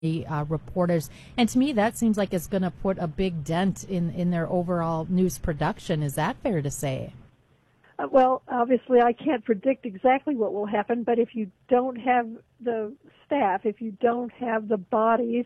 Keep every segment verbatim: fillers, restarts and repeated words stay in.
uh, reporters. And to me, that seems like it's going to put a big dent in, in their overall news production. Is that fair to say? Uh, well, obviously, I can't predict exactly what will happen, but if you don't have the staff, if you don't have the bodies,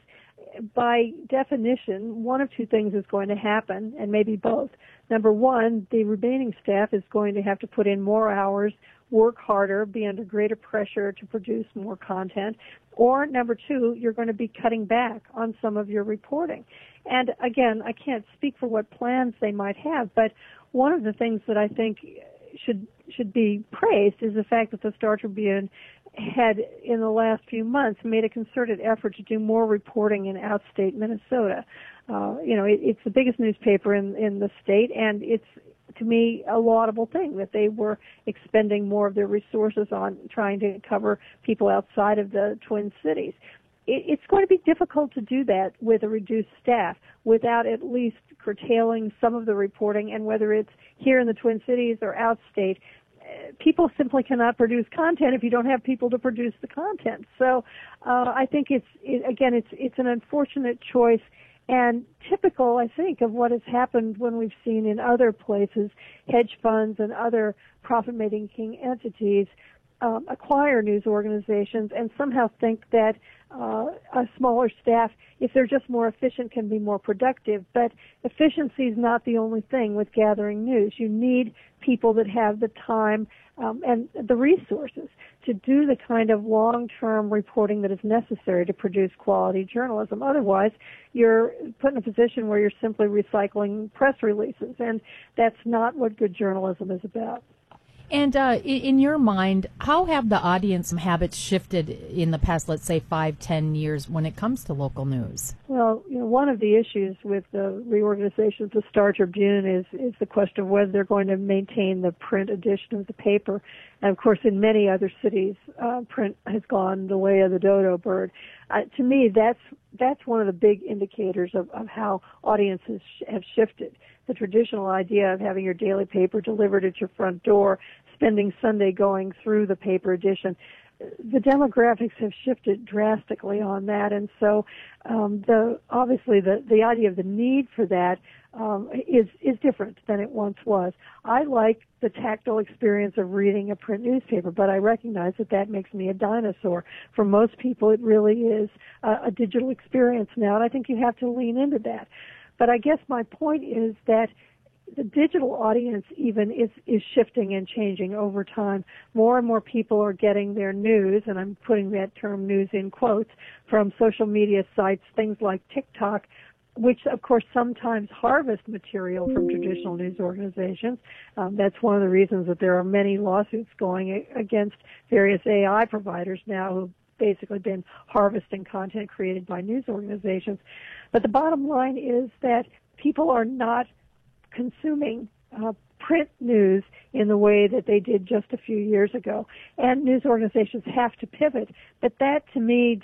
by definition, one of two things is going to happen, and maybe both. Number one, the remaining staff is going to have to put in more hours, work harder, be under greater pressure to produce more content. Or number two, you're going to be cutting back on some of your reporting. And again, I can't speak for what plans they might have, but one of the things that I think should should be praised is the fact that the Star Tribune had, in the last few months, made a concerted effort to do more reporting in outstate Minnesota. Uh, you know, it, it's the biggest newspaper in, in the state, and it's, to me, a laudable thing that they were expending more of their resources on trying to cover people outside of the Twin Cities. It, it's going to be difficult to do that with a reduced staff without at least curtailing some of the reporting, and whether it's here in the Twin Cities or outstate, people simply cannot produce content if you don't have people to produce the content. So uh, I think it's, it, again, it's it's an unfortunate choice and typical, I think, of what has happened when we've seen in other places, hedge funds and other profit-making entities um, acquire news organizations and somehow think that uh, a smaller staff, if they're just more efficient, can be more productive. But efficiency is not the only thing with gathering news. You need people that have the time um, and the resources to do the kind of long-term reporting that is necessary to produce quality journalism. Otherwise, you're put in a position where you're simply recycling press releases, and that's not what good journalism is about. And uh, in your mind, how have the audience habits shifted in the past, let's say, five, ten years when it comes to local news? Well, you know, one of the issues with the reorganization of the Star Tribune is, is the question of whether they're going to maintain the print edition of the paper. And, of course, in many other cities, uh, print has gone the way of the dodo bird. Uh, to me, that's that's one of the big indicators of, of how audiences sh- have shifted. The traditional idea of having your daily paper delivered at your front door, spending Sunday going through the paper edition, the demographics have shifted drastically on that, and so um, the obviously the, the idea of the need for that um, is is different than it once was. I like the tactile experience of reading a print newspaper, but I recognize that that makes me a dinosaur. For most people, it really is a, a digital experience now, and I think you have to lean into that. But I guess my point is that the digital audience even is, is shifting and changing over time. More and more people are getting their news, and I'm putting that term news in quotes, from social media sites, things like TikTok, which, of course, sometimes harvest material from traditional news organizations. Um, that's one of the reasons that there are many lawsuits going against various A I providers now who've basically been harvesting content created by news organizations. But the bottom line is that people are not consuming uh, print news in the way that they did just a few years ago. And news organizations have to pivot. But that, to me,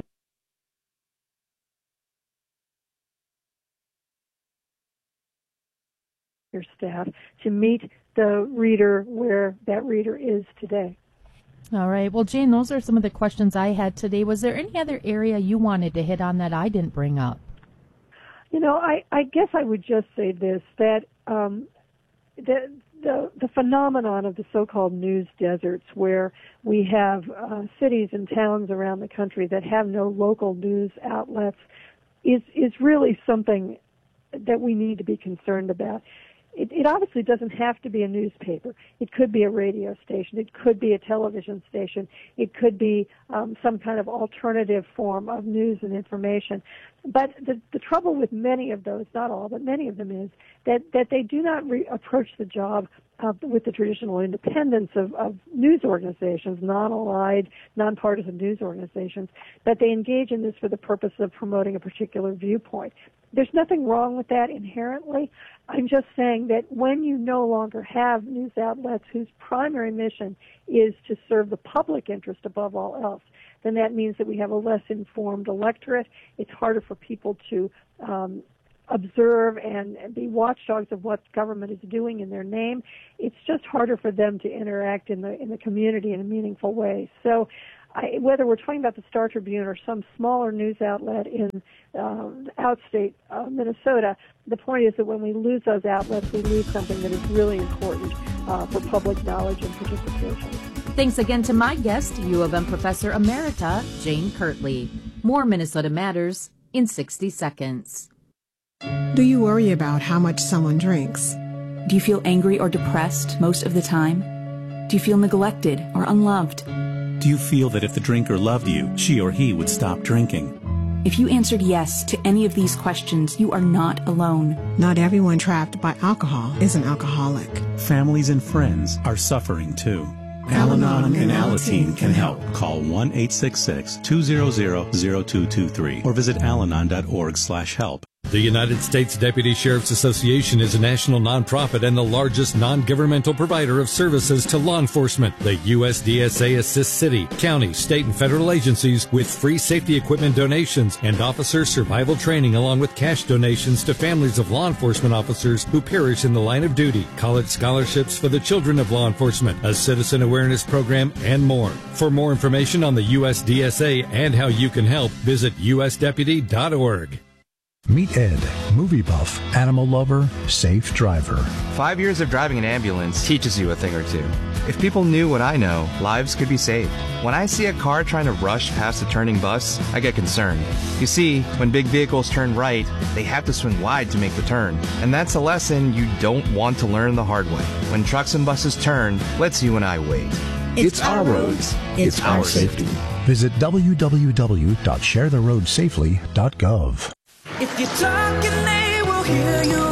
your staff to meet the reader where that reader is today. All right. Well, Jane, those are some of the questions I had today. Was there any other area you wanted to hit on that I didn't bring up? You know, I, I guess I would just say this, that um, the, the, the phenomenon of the so-called news deserts, where we have uh, cities and towns around the country that have no local news outlets, is, is really something that we need to be concerned about. It, it obviously doesn't have to be a newspaper. It could be a radio station. It could be a television station. It could be um, some kind of alternative form of news and information. But the, the trouble with many of those, not all, but many of them is that, that they do not re- approach the job uh, with the traditional independence of, of news organizations, non-allied, nonpartisan news organizations, that they engage in this for the purpose of promoting a particular viewpoint. There's nothing wrong with that inherently. I'm just saying that when you no longer have news outlets whose primary mission is to serve the public interest above all else, then that means that we have a less informed electorate. It's harder for people to um, observe and, and be watchdogs of what government is doing in their name. It's just harder for them to interact in the in the community in a meaningful way. So I, whether we're talking about the Star Tribune or some smaller news outlet in uh, outstate uh, Minnesota, the point is that when we lose those outlets, we lose something that is really important uh, for public knowledge and participation. Thanks again to my guest, U of M Professor Emerita Jane Kirtley. More Minnesota Matters in sixty seconds. Do you worry about how much someone drinks? Do you feel angry or depressed most of the time? Do you feel neglected or unloved? Do you feel that if the drinker loved you, she or he would stop drinking? If you answered yes to any of these questions, you are not alone. Not everyone trapped by alcohol is an alcoholic. Families and friends are suffering too. Al-Anon and Alateen can help. Call one eight six six, two zero zero, zero two two three or visit alanon dot org slash help. The United States Deputy Sheriff's Association is a national nonprofit and the largest non-governmental provider of services to law enforcement. The U S D S A assists city, county, state, and federal agencies with free safety equipment donations and officer survival training, along with cash donations to families of law enforcement officers who perish in the line of duty, college scholarships for the children of law enforcement, a citizen awareness program, and more. For more information on the U S D S A and how you can help, visit u s deputy dot org. Meet Ed, movie buff, animal lover, safe driver. Five years of driving an ambulance teaches you a thing or two. If people knew what I know, lives could be saved. When I see a car trying to rush past a turning bus, I get concerned. You see, when big vehicles turn right, they have to swing wide to make the turn. And that's a lesson you don't want to learn the hard way. When trucks and buses turn, let's you and I wait. It's, it's our roads. It's, it's our, our safety. safety. Visit w w w dot share the road safely dot gov. If you're talking, they will hear you.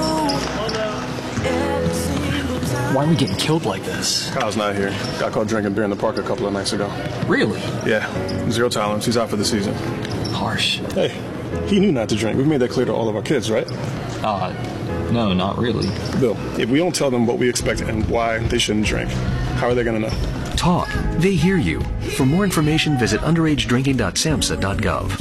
Why are we getting killed like this? Kyle's not here. Got caught drinking beer in the park a couple of nights ago. Really? Yeah. Zero tolerance. He's out for the season. Harsh. Hey, he knew not to drink. We've made that clear to all of our kids, right? Uh, no, not really. Bill, if we don't tell them what we expect and why they shouldn't drink, how are they going to know? Talk. They hear you. For more information, visit underage drinking dot samhsa dot gov.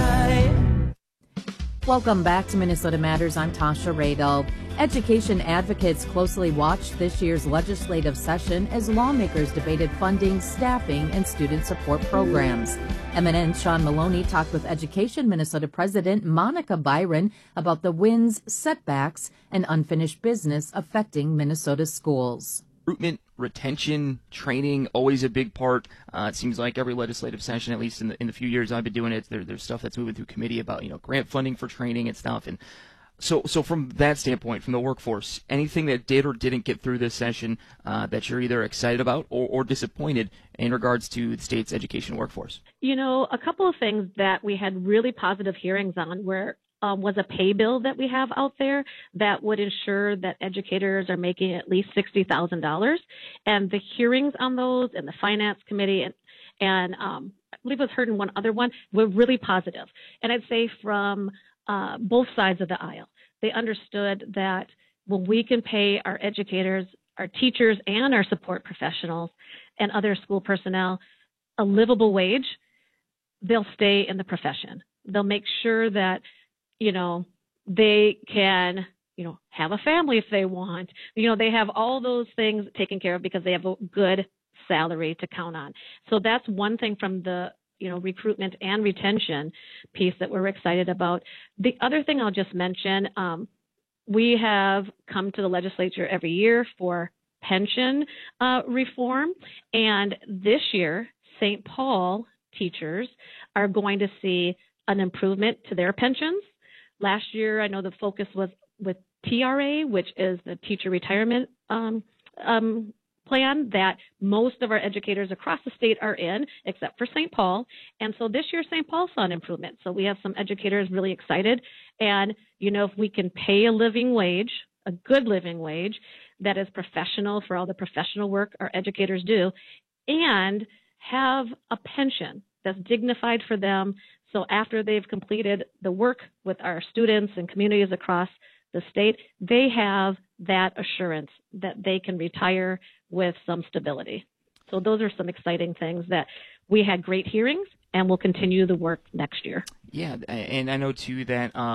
Welcome back to Minnesota Matters. I'm Tasha Radel. Education advocates closely watched this year's legislative session as lawmakers debated funding, staffing, and student support programs. M N N's Sean Maloney talked with Education Minnesota President Monica Byron about the wins, setbacks, and unfinished business affecting Minnesota schools. Recruitment, retention, training, always a big part. Uh, it seems like every legislative session, at least in the, in the few years I've been doing it, there, there's stuff that's moving through committee about, you know, grant funding for training and stuff. And so, so from that standpoint, from the workforce, anything that did or didn't get through this session uh, that you're either excited about or, or disappointed in regards to the state's education workforce? You know, a couple of things that we had really positive hearings on were Um, was a pay bill that we have out there that would ensure that educators are making at least sixty thousand dollars. And the hearings on those and the finance committee and, and um, I believe it was heard in one other one were really positive. And I'd say from uh, both sides of the aisle, they understood that when we can pay our educators, our teachers, and our support professionals and other school personnel a livable wage, they'll stay in the profession. They'll make sure that you know, they can, you know, have a family if they want. You know, they have all those things taken care of because they have a good salary to count on. So that's one thing from the, you know, recruitment and retention piece that we're excited about. The other thing I'll just mention, um, we have come to the legislature every year for pension uh, reform. And this year, Saint Paul teachers are going to see an improvement to their pensions. Last year, I know the focus was with T R A, which is the teacher retirement um, um, plan that most of our educators across the state are in, except for Saint Paul. And so this year, Saint Paul saw an improvement. So we have some educators really excited. And, you know, if we can pay a living wage, a good living wage that is professional for all the professional work our educators do, and have a pension that's dignified for them. So after they've completed the work with our students and communities across the state, they have that assurance that they can retire with some stability. So those are some exciting things that we had great hearings and we'll continue the work next year. Yeah, and I know too that um,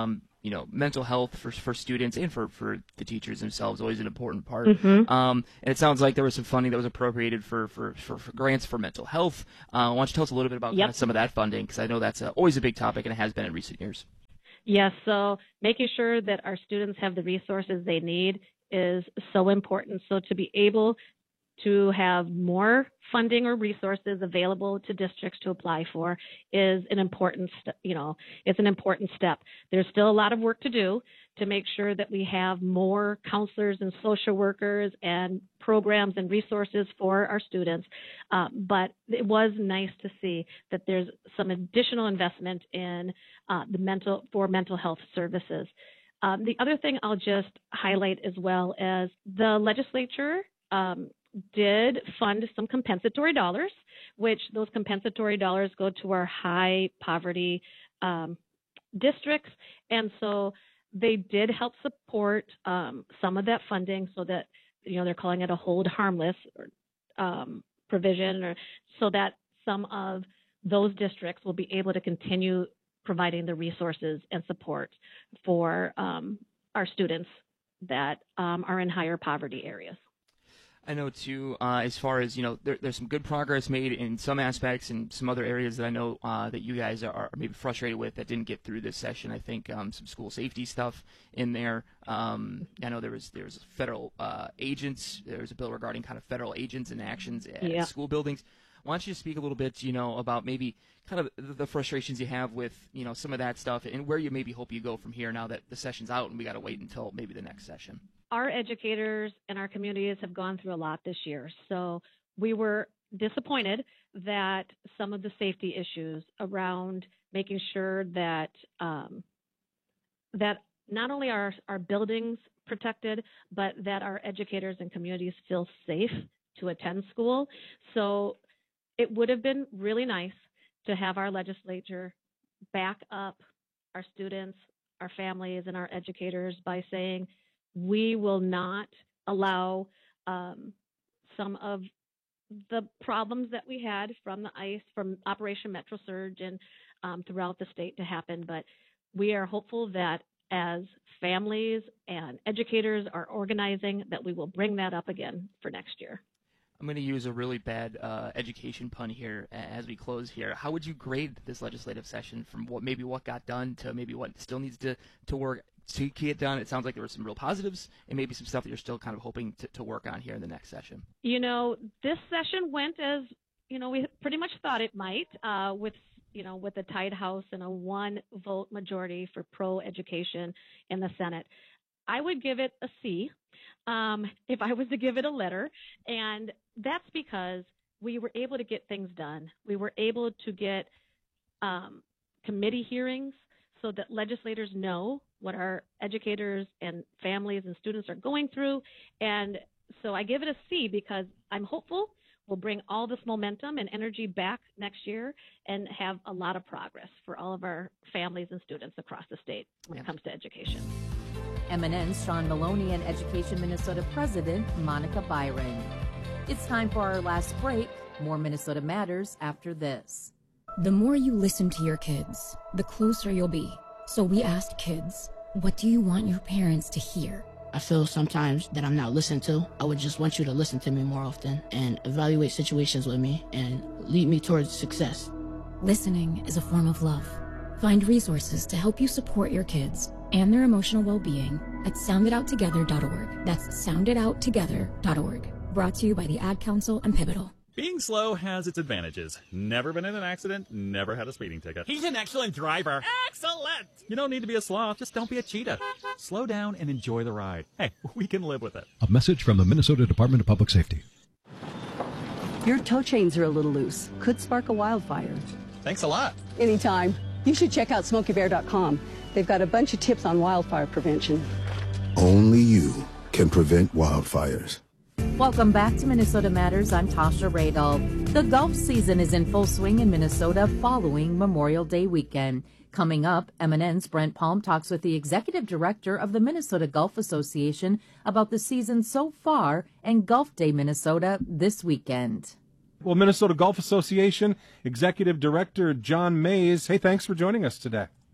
you know, mental health for for students and for, for the teachers themselves, always an important part. Mm-hmm. Um, and it sounds like there was some funding that was appropriated for, for, for, for grants for mental health. Uh, why don't you tell us a little bit about Yep. kind of some of that funding, because I know that's uh, always a big topic and it has been in recent years. Yes, so making sure that our students have the resources they need is so important. So to be able to have more funding or resources available to districts to apply for is an important, st- you know, it's an important step. There's still a lot of work to do to make sure that we have more counselors and social workers and programs and resources for our students. Uh, but it was nice to see that there's some additional investment in uh, the mental for mental health services. Um, the other thing I'll just highlight as well as the legislature um, did fund some compensatory dollars, which those compensatory dollars go to our high poverty um, districts. And so they did help support um, some of that funding so that, you know, they're calling it a hold harmless or, um, provision, or so that some of those districts will be able to continue providing the resources and support for um, our students that um, are in higher poverty areas. I know, too, uh, as far as, you know, there, there's some good progress made in some aspects and some other areas that I know uh, that you guys are, are maybe frustrated with that didn't get through this session. I think um, some school safety stuff in there. Um, I know there was there was federal uh, agents. There was a bill regarding kind of federal agents and actions at Yeah. school buildings. Why don't you speak a little bit, you know, about maybe kind of the frustrations you have with, you know, some of that stuff and where you maybe hope you go from here now that the session's out and we got to wait until maybe the next session. Our educators and our communities have gone through a lot this year. So we were disappointed that some of the safety issues around making sure that um, that not only are our buildings protected, but that our educators and communities feel safe to attend school. So it would have been really nice to have our legislature back up our students, our families, and our educators by saying, we will not allow um, some of the problems that we had from the ICE, from Operation Metro Surge and um, throughout the state to happen. But we are hopeful that as families and educators are organizing, that we will bring that up again for next year. I'm going to use a really bad uh, education pun here as we close here. How would you grade this legislative session from what maybe what got done to maybe what still needs to, to work to get done? It sounds like there were some real positives and maybe some stuff that you're still kind of hoping to, to work on here in the next session. You know, this session went as, you know, we pretty much thought it might uh, with, you know, with a tied House and a one vote majority for pro-education in the Senate. I would give it a C um, if I was to give it a letter. And that's because we were able to get things done. We were able to get um, committee hearings so that legislators know what our educators and families and students are going through. And so I give it a C because I'm hopeful we'll bring all this momentum and energy back next year and have a lot of progress for all of our families and students across the state when it comes to education. M N N's Sean Maloney and Education Minnesota President Monica Byron. It's time for our last break. More Minnesota Matters after this. The more you listen to your kids, the closer you'll be. So we asked kids, what do you want your parents to hear? I feel sometimes that I'm not listened to. I would just want you to listen to me more often and evaluate situations with me and lead me towards success. Listening is a form of love. Find resources to help you support your kids and their emotional well-being at sound it out together dot org. That's sound it out together dot org. Brought to you by the Ad Council and Pivotal. Being slow has its advantages. Never been in an accident, never had a speeding ticket. He's an excellent driver. Excellent! You don't need to be a sloth, just don't be a cheetah. Slow down and enjoy the ride. Hey, we can live with it. A message from the Minnesota Department of Public Safety. Your tow chains are a little loose. Could spark a wildfire. Thanks a lot. Anytime. You should check out smokey bear dot com. They've got a bunch of tips on wildfire prevention. Only you can prevent wildfires. Welcome back to Minnesota Matters. I'm Tasha Radel. The golf season is in full swing in Minnesota following Memorial Day weekend. Coming up, M N N's Brent Palm talks with the executive director of the Minnesota Golf Association about the season so far and Golf Day Minnesota this weekend. Well, Minnesota Golf Association Executive Director John Mays, hey, thanks for joining us today.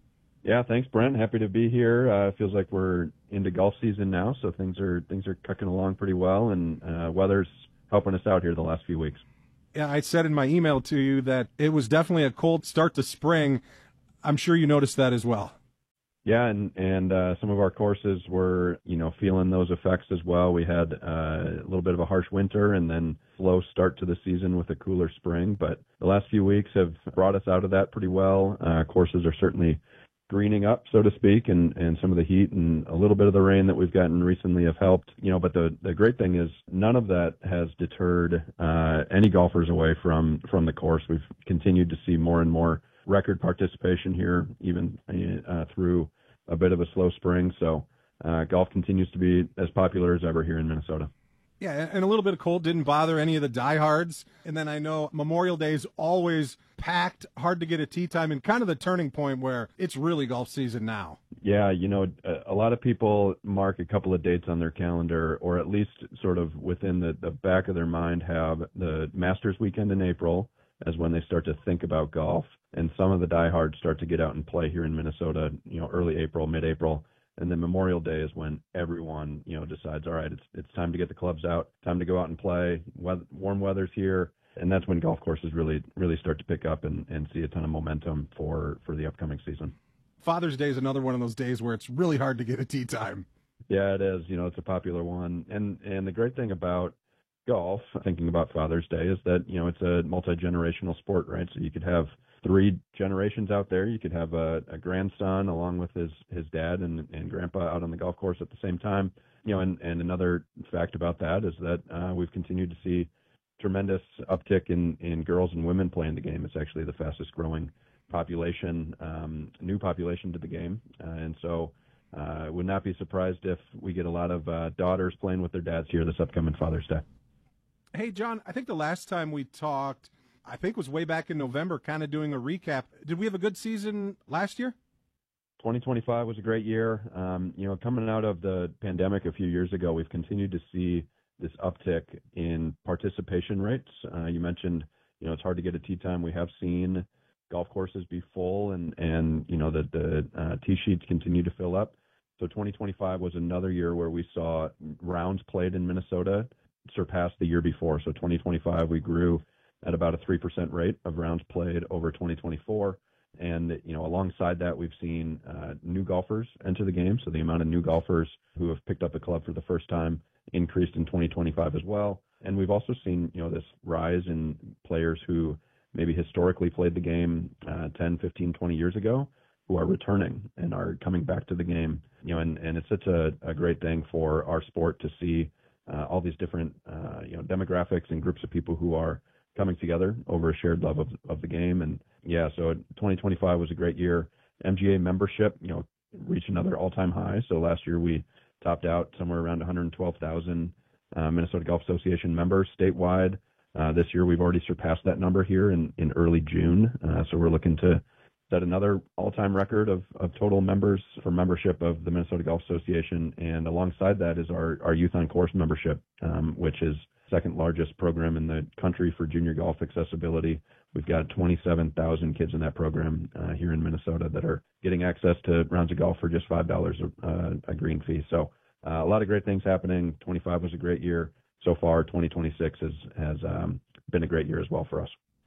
Yeah, thanks, Brent. Happy to be here. Uh, it feels like we're into golf season now, so things are things are cooking along pretty well, and uh, weather's helping us out here the last few weeks. Yeah, I said in my email to you that it was definitely a cold start to spring. I'm sure you noticed that as well. Yeah, and and uh, some of our courses were, you know, feeling those effects as well. We had uh, a little bit of a harsh winter and then slow start to the season with a cooler spring. But the last few weeks have brought us out of that pretty well. Uh, courses are certainly greening up, so to speak, and, and some of the heat and a little bit of the rain that we've gotten recently have helped. You know, but the, the great thing is none of that has deterred uh, any golfers away from from the course. We've continued to see more and more record participation here, even uh, through a bit of a slow spring. So uh, golf continues to be as popular as ever here in Minnesota. Yeah, and a little bit of cold didn't bother any of the diehards. And then I know Memorial Day is always packed, hard to get a tee time, and kind of the turning point where it's really golf season now. Yeah, you know, a, a lot of people mark a couple of dates on their calendar, or at least sort of within the, the back of their mind have the Masters weekend in April as when they start to think about golf. And some of the diehards start to get out and play here in Minnesota, you know, early April, mid-April. And then Memorial Day is when everyone, you know, decides, all right, it's it's time to get the clubs out, time to go out and play. Weather, warm weather's here. And that's when golf courses really, really start to pick up and, and see a ton of momentum for, for the upcoming season. Father's Day is another one of those days where it's really hard to get a tee time. Yeah, it is. You know, it's a popular one. And and the great thing about golf, thinking about Father's Day, is that, you know, it's a multi-generational sport, right? So you could have three generations out there. You could have a, a grandson along with his, his dad and, and grandpa out on the golf course at the same time. You know, and, and another fact about that is that uh, we've continued to see tremendous uptick in, in girls and women playing the game. It's actually the fastest growing population, um, new population to the game. Uh, and so I uh, would not be surprised if we get a lot of uh, daughters playing with their dads here this upcoming Father's Day. Hey, John, I think the last time we talked, I think was way back in November, kind of doing a recap. Did we have a good season last year? twenty twenty-five was a great year. Um, you know, coming out of the pandemic a few years ago, we've continued to see this uptick in participation rates. Uh, you mentioned, you know, it's hard to get a tee time. We have seen golf courses be full and, and you know, the, the uh, tee sheets continue to fill up. So twenty twenty-five was another year where we saw rounds played in Minnesota surpass the year before. So twenty twenty-five, we grew at about a three percent rate of rounds played over twenty twenty-four. And, you know, alongside that, we've seen uh, new golfers enter the game. So the amount of new golfers who have picked up a club for the first time increased in twenty twenty-five as well. And we've also seen, you know, this rise in players who maybe historically played the game uh, ten, fifteen, twenty years ago, who are returning and are coming back to the game. You know, and, and it's such a, a great thing for our sport to see uh, all these different, uh, you know, demographics and groups of people who are coming together over a shared love of, of the game. And yeah, so twenty twenty-five was a great year. M G A membership, you know, reached another all-time high. So last year we topped out somewhere around one hundred twelve thousand uh, Minnesota Golf Association members statewide. Uh, this year we've already surpassed that number here in, in early June. Uh, so we're looking to set another all-time record of, of total members for membership of the Minnesota Golf Association. And alongside that is our, our Youth on Course membership, um, which is second largest program in the country for junior golf accessibility. We've got twenty-seven thousand kids in that program uh, here in Minnesota that are getting access to rounds of golf for just five dollars a, uh, a green fee. So uh, a lot of great things happening. twenty-five was a great year. So far, twenty twenty-six has, has um, been a great year as well for us.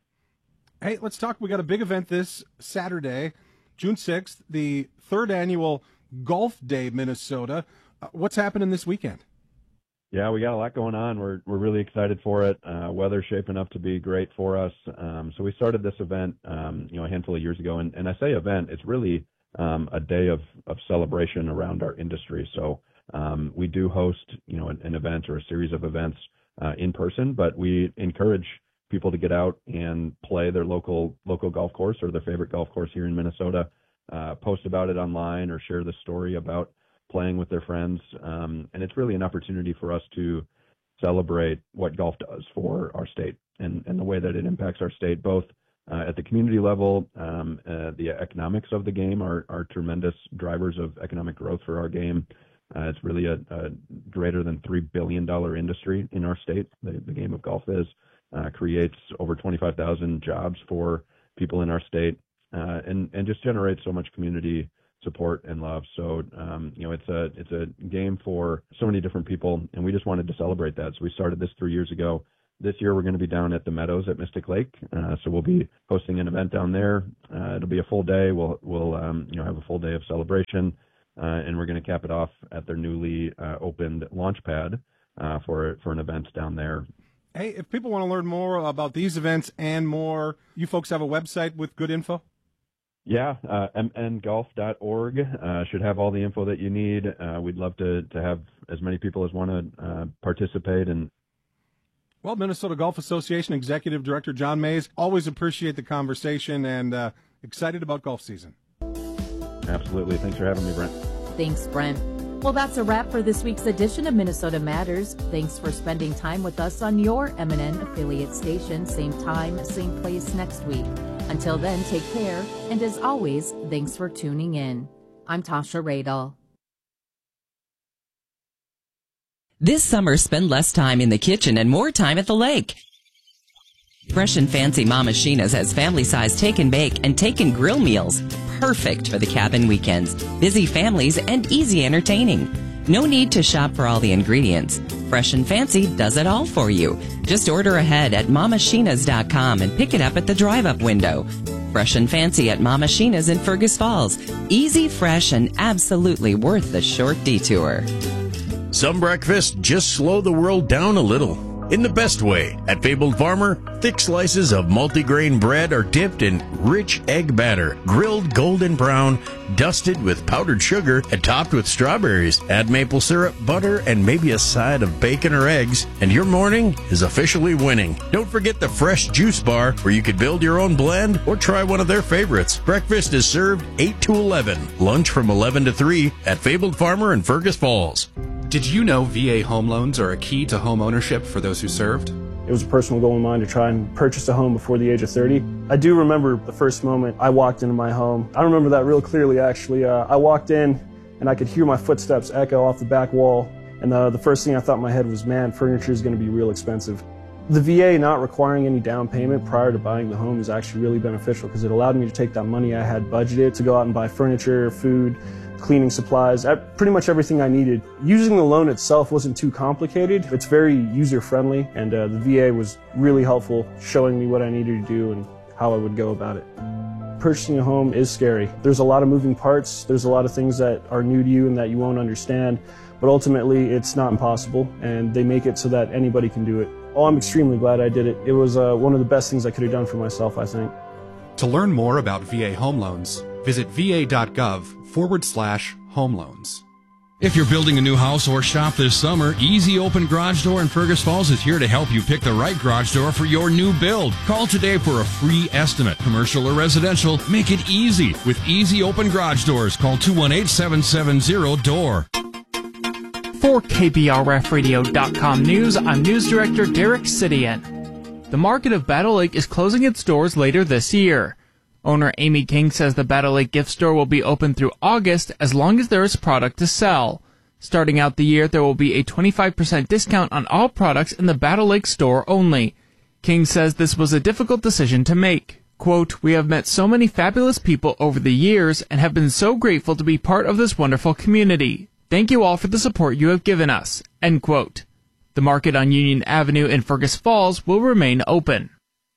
Hey, let's talk. We got a big event this Saturday, June sixth, the third annual Golf Day Minnesota. Uh, what's happening this weekend? Yeah, we got a lot going on. We're we're really excited for it. Uh, weather's shaping up to be great for us. Um, so we started this event, um, you know, a handful of years ago, and, and I say event, it's really um, a day of, of celebration around our industry. So um, we do host, you know, an, an event or a series of events uh, in person, but we encourage people to get out and play their local local golf course or their favorite golf course here in Minnesota. Uh, post about it online or share the story about playing with their friends. Um, and it's really an opportunity for us to celebrate what golf does for our state and, and the way that it impacts our state, both uh, at the community level. Um, uh, the economics of the game are, are tremendous drivers of economic growth for our game. Uh, it's really a, a greater than three billion dollars industry in our state. The, the game of golf is, uh, creates over twenty-five thousand jobs for people in our state, uh, and, and just generates so much community support and love. So, um, you know, it's a it's a game for so many different people, and we just wanted to celebrate that. So we started this three years ago. This year we're going to be down at the Meadows at Mystic Lake, uh, so we'll be hosting an event down there. Uh, it'll be a full day. We'll we'll um, you know have a full day of celebration, uh, and we're going to cap it off at their newly uh, opened launch pad uh, for for an event down there. Hey, if people want to learn more about these events and more, you folks have a website with good info? Yeah, uh, m n golf dot org uh, should have all the info that you need. Uh, we'd love to to have as many people as want to uh, participate. And well, Minnesota Golf Association Executive Director John Mays, always appreciate the conversation and uh, excited about golf season. Absolutely. Thanks for having me, Brent. Thanks, Brent. Well, that's a wrap for this week's edition of Minnesota Matters. Thanks for spending time with us on your M and N affiliate station. Same time, same place next week. Until then, take care. And as always, thanks for tuning in. I'm Tasha Radel. This summer, spend less time in the kitchen and more time at the lake. Fresh and Fancy Mama Sheena's has family-size take and bake and take and grill meals. Perfect for the cabin weekends, busy families, and easy entertaining. No need to shop for all the ingredients. Fresh and Fancy does it all for you. Just order ahead at mama sheenas dot com and pick it up at the drive-up window. Fresh and Fancy at Mama Sheena's in Fergus Falls. Easy, fresh, and absolutely worth the short detour. Some breakfasts just slow the world down a little. In the best way. At Fabled Farmer, thick slices of multigrain bread are dipped in rich egg batter, grilled golden brown, dusted with powdered sugar, and topped with strawberries. Add maple syrup, butter, and maybe a side of bacon or eggs, and your morning is officially winning. Don't forget the fresh juice bar, where you could build your own blend or try one of their favorites. Breakfast is served eight to eleven. Lunch from eleven to three at Fabled Farmer in Fergus Falls. Did you know V A home loans are a key to home ownership for those who served? It was a personal goal of mine to try and purchase a home before the age of thirty. I do remember the first moment I walked into my home. I remember that real clearly, actually. Uh, I walked in and I could hear my footsteps echo off the back wall. And uh, the first thing I thought in my head was, man, furniture is going to be real expensive. The V A not requiring any down payment prior to buying the home is actually really beneficial because it allowed me to take that money I had budgeted to go out and buy furniture, food, cleaning supplies, pretty much everything I needed. Using the loan itself wasn't too complicated. It's very user-friendly, and uh, the V A was really helpful, showing me what I needed to do and how I would go about it. Purchasing a home is scary. There's a lot of moving parts. There's a lot of things that are new to you and that you won't understand, but ultimately it's not impossible, and they make it so that anybody can do it. Oh, I'm extremely glad I did it. It was uh, one of the best things I could have done for myself, I think. To learn more about V A home loans, visit va.gov forward slash home loans. If you're building a new house or shop this summer, Easy Open Garage Door in Fergus Falls is here to help you pick the right garage door for your new build. Call today for a free estimate. Commercial or residential, make it easy with Easy Open Garage Doors. Call two one eight, seven seven zero, D O O R. For K B R F radio dot com News, I'm News Director Derek Sidian. The Market of Battle Lake is closing its doors later this year. Owner Amy King says the Battle Lake gift store will be open through August as long as there is product to sell. Starting out the year, there will be a twenty-five percent discount on all products in the Battle Lake store only. King says this was a difficult decision to make. Quote, "We have met so many fabulous people over the years and have been so grateful to be part of this wonderful community. Thank you all for the support you have given us." End quote. The market on Union Avenue in Fergus Falls will remain open.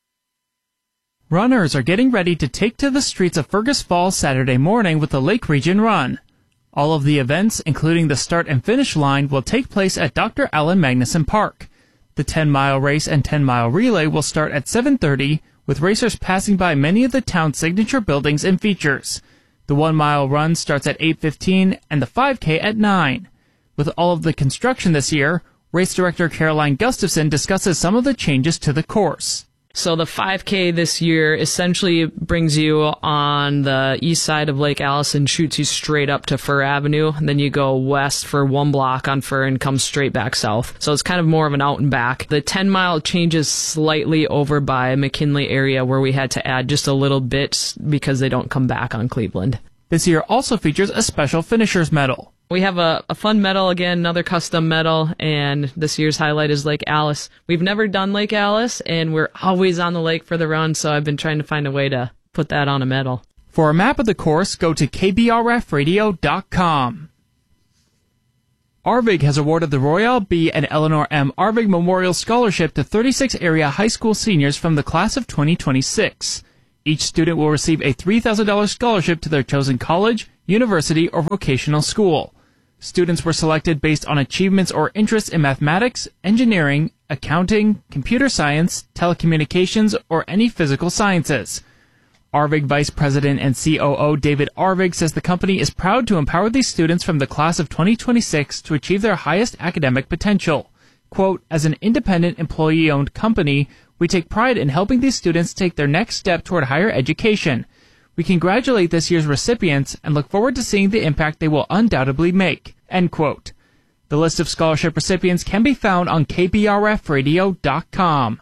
Runners are getting ready to take to the streets of Fergus Falls Saturday morning with the Lake Region Run. All of the events, including the start and finish line, will take place at Doctor Allen Magnuson Park. The ten-mile race and ten-mile relay will start at seven thirty, with racers passing by many of the town's signature buildings and features. The one-mile run starts at eight fifteen and the five K at nine. With all of the construction this year, race director Caroline Gustafson discusses some of the changes to the course. So the five K this year essentially brings you on the east side of Lake Alice and shoots you straight up to Fur Avenue. And then you go west for one block on Fur and come straight back south. So it's kind of more of an out and back. The ten mile changes slightly over by McKinley area where we had to add just a little bit because they don't come back on Cleveland. This year also features a special finisher's medal. We have a, a fun medal, again, another custom medal, and this year's highlight is Lake Alice. We've never done Lake Alice, and we're always on the lake for the run, so I've been trying to find a way to put that on a medal. For a map of the course, go to K B R F radio dot com. Arvig has awarded the Royale B. and Eleanor M. Arvig Memorial Scholarship to thirty-six area high school seniors from the class of twenty twenty-six. Each student will receive a three thousand dollars scholarship to their chosen college, university, or vocational school. Students were selected based on achievements or interests in mathematics, engineering, accounting, computer science, telecommunications, or any physical sciences. Arvig Vice President and C O O David Arvig says the company is proud to empower these students from the class of twenty twenty-six to achieve their highest academic potential. Quote, as an independent employee-owned company, we take pride in helping these students take their next step toward higher education. We congratulate this year's recipients and look forward to seeing the impact they will undoubtedly make. End quote. The list of scholarship recipients can be found on K B R F radio dot com.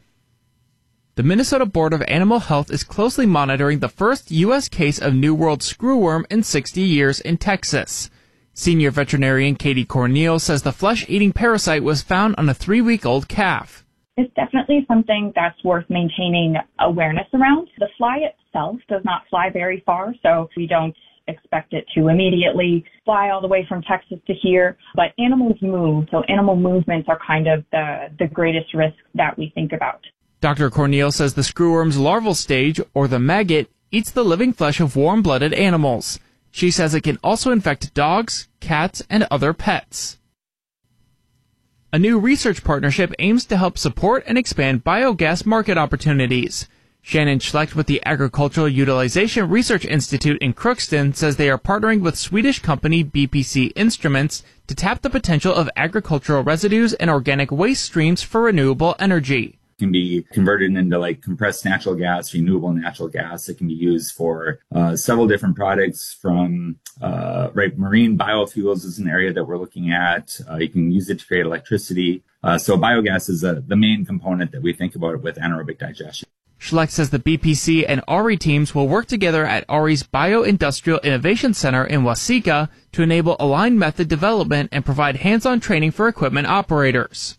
The Minnesota Board of Animal Health is closely monitoring the first U S case of New World screwworm in sixty years in Texas. Senior veterinarian Katie Corneal says the flesh-eating parasite was found on a three-week-old calf. It's definitely something that's worth maintaining awareness around. The fly itself does not fly very far, so we don't expect it to immediately fly all the way from Texas to here. But animals move, so animal movements are kind of the, the greatest risk that we think about. Doctor Corneal says the screwworm's larval stage, or the maggot, eats the living flesh of warm-blooded animals. She says it can also infect dogs, cats, and other pets. A new research partnership aims to help support and expand biogas market opportunities. Shannon Schlecht with the Agricultural Utilization Research Institute in Crookston says they are partnering with Swedish company B P C Instruments to tap the potential of agricultural residues and organic waste streams for renewable energy. Can be converted into like compressed natural gas, renewable natural gas. It can be used for uh, several different products from, uh, right, marine biofuels is an area that we're looking at. Uh, you can use it to create electricity. Uh, so biogas is a, the main component that we think about with anaerobic digestion. Schlecht says the B P C and A R I teams will work together at A R I's Bioindustrial Innovation Center in Waseca to enable aligned method development and provide hands-on training for equipment operators.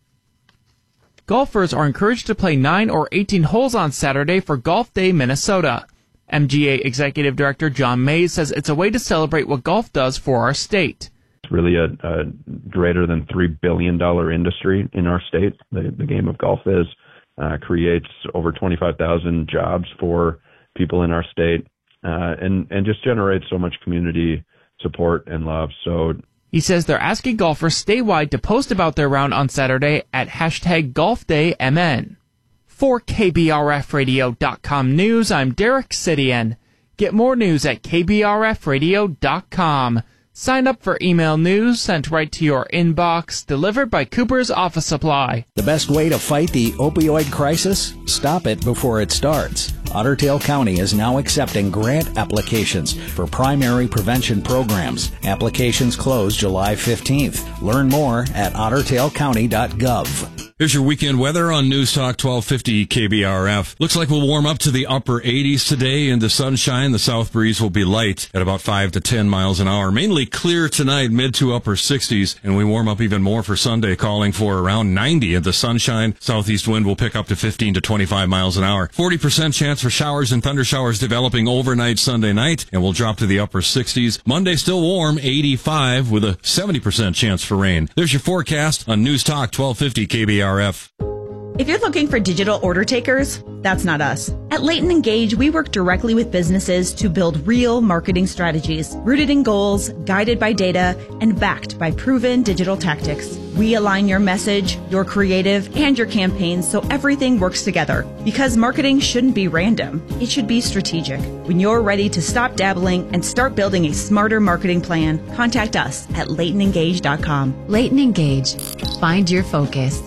Golfers are encouraged to play nine or eighteen holes on Saturday for Golf Day Minnesota. M G A Executive Director John Mays says it's a way to celebrate what golf does for our state. It's really a, a greater than three billion dollars industry in our state. The, the game of golf is uh, creates over twenty-five thousand jobs for people in our state uh, and, and just generates so much community support and love. So he says they're asking golfers statewide to post about their round on Saturday at hashtag GolfDayMN. For K B R F radio dot com News, I'm Derek Sidian. Get more news at K B R F radio dot com. Sign up for email news sent right to your inbox, delivered by Cooper's Office Supply. The best way to fight the opioid crisis? Stop it before it starts. Otter Tail County is now accepting grant applications for primary prevention programs. Applications close July fifteenth. Learn more at otter tail county dot gov. Here's your weekend weather on News Talk twelve fifty K B R F. Looks like we'll warm up to the upper eighties today into sunshine. The south breeze will be light at about five to ten miles an hour. Mainly clear tonight, mid to upper sixties. And we warm up even more for Sunday, calling for around ninety into sunshine. Southeast wind will pick up to fifteen to twenty-five miles an hour. forty percent chance for showers and thunder showers developing overnight Sunday night, and we'll drop to the upper sixties. Monday still warm, eighty-five, with a seventy percent chance for rain. There's your forecast on News Talk twelve fifty K B R F. If you're looking for digital order takers, that's not us. At Leighton Engage, we work directly with businesses to build real marketing strategies, rooted in goals, guided by data, and backed by proven digital tactics. We align your message, your creative, and your campaigns so everything works together. Because marketing shouldn't be random, it should be strategic. When you're ready to stop dabbling and start building a smarter marketing plan, contact us at leighton engage dot com. Leighton Engage. Find your focus.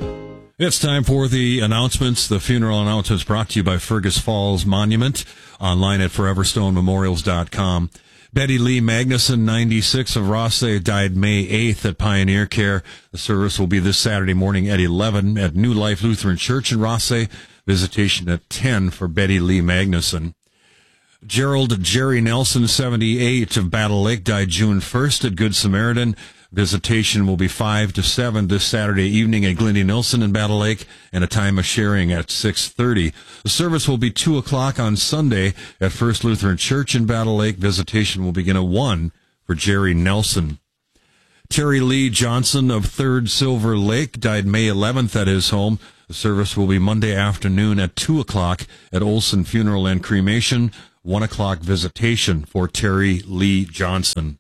It's time for the announcements. The funeral announcements brought to you by Fergus Falls Monument, online at forever stone memorials dot com. Betty Lee Magnuson, ninety-six, of Rothsay, died May eighth at Pioneer Care. The service will be this Saturday morning at eleven at New Life Lutheran Church in Rothsay. Visitation at ten for Betty Lee Magnuson. Gerald Jerry Nelson, seventy-eight, of Battle Lake, died June first at Good Samaritan. Visitation will be five to seven this Saturday evening at Glendy Nilsson in Battle Lake, and a time of sharing at six thirty. The service will be two o'clock on Sunday at First Lutheran Church in Battle Lake. Visitation will begin at one for Jerry Nelson. Terry Lee Johnson of Third Silver Lake died May eleventh at his home. The service will be Monday afternoon at two o'clock at Olson Funeral and Cremation. one o'clock visitation for Terry Lee Johnson.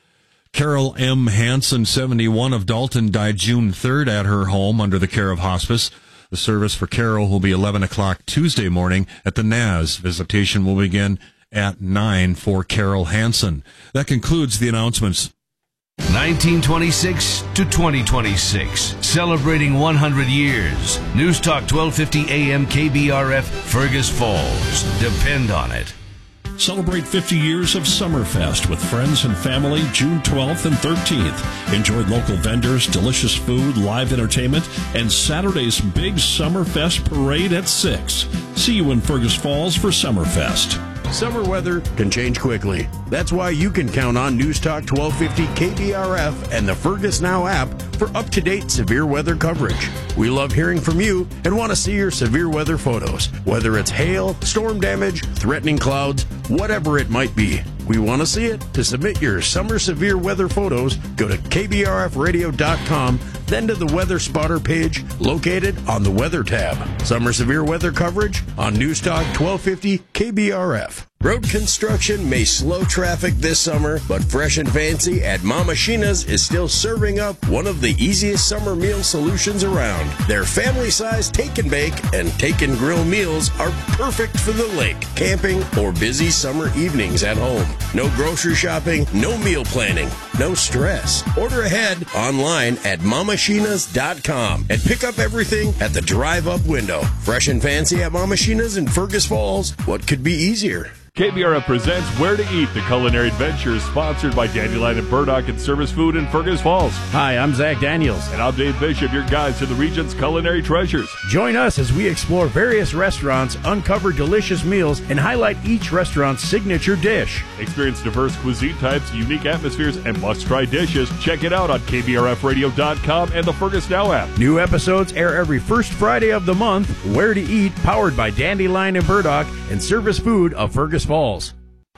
Carol M. Hansen, seventy-one, of Dalton, died June third at her home under the care of hospice. The service for Carol will be eleven o'clock Tuesday morning at the N A S. Visitation will begin at nine for Carol Hansen. That concludes the announcements. nineteen twenty-six to twenty twenty-six, celebrating one hundred years. News Talk twelve fifty A M K B R F, Fergus Falls. Depend on it. Celebrate fifty years of Summerfest with friends and family June twelfth and thirteenth. Enjoy local vendors, delicious food, live entertainment, and Saturday's big Summerfest parade at six. See you in Fergus Falls for Summerfest. Summer weather can change quickly. That's why you can count on News Talk twelve fifty K B R F and the Fergus Now app for up-to-date severe weather coverage. We love hearing from you and want to see your severe weather photos, whether it's hail, storm damage, threatening clouds, whatever it might be. We want to see it. To submit your summer severe weather photos, go to K B R F radio dot com, then to the Weather Spotter page located on the Weather tab. Summer severe weather coverage on News Talk twelve fifty K B R F. Road construction may slow traffic this summer, but Fresh and Fancy at Mama Sheena's is still serving up one of the easiest summer meal solutions around. Their family-sized take and bake and take and grill meals are perfect for the lake, camping, or busy summer evenings at home. No grocery shopping, no meal planning, no stress. Order ahead online at mama sheenas dot com and pick up everything at the drive-up window. Fresh and Fancy at Mama Sheena's in Fergus Falls. What could be easier? K B R F presents Where to Eat, the culinary adventure sponsored by Dandelion and Burdock and Service Food in Fergus Falls. Hi, I'm Zach Daniels. And I'm Dave Bishop, your guides to the region's culinary treasures. Join us as we explore various restaurants, uncover delicious meals, and highlight each restaurant's signature dish. Experience diverse cuisine types, unique atmospheres, and must-try dishes. Check it out on K B R F radio dot com and the Fergus Now app. New episodes air every first Friday of the month. Where to Eat, powered by Dandelion and Burdock and Service Food of Fergus Falls.